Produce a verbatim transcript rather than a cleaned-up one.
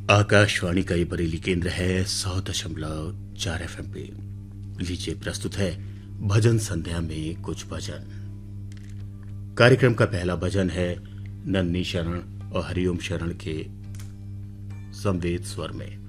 आकाशवाणी का ये बरेली केंद्र है सौ दशमलव चार एफ एम पे। लीजिए प्रस्तुत है भजन संध्या में कुछ भजन। कार्यक्रम का पहला भजन है नन्ही शरण और हरिओम शरण के संवेद स्वर में।